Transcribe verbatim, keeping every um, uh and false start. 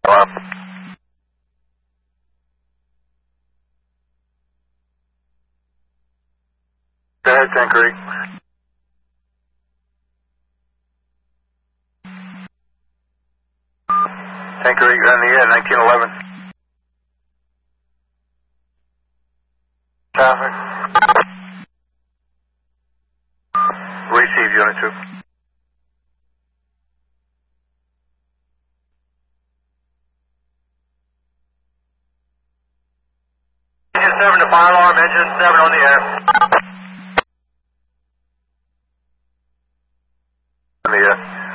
Hello. Go ahead, Ten Creek. Ten Creek on the air, nineteen eleven. Traffic. Receive, Unit two. Engine seven to fire alarm, engine seven on the air. On the air.